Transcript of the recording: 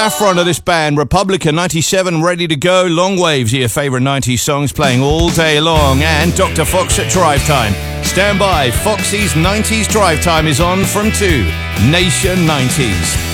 Front of this band, Republica 97, ready to go. Long Waves, your favourite 90s songs playing all day long. And Dr. Fox at Drive Time. Stand by, Foxy's 90s Drive Time is on from 2. Nation 90s.